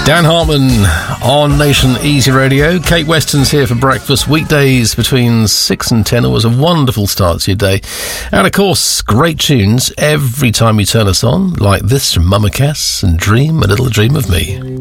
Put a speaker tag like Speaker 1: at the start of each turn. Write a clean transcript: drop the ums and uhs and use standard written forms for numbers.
Speaker 1: Dan Hartman on Nation Easy Radio. Kate Weston's here for breakfast. Weekdays between 6 and 10. It was a wonderful start to your day. And of course, great tunes every time you turn us on, like this from Mama Cass and Dream a Little Dream of Me.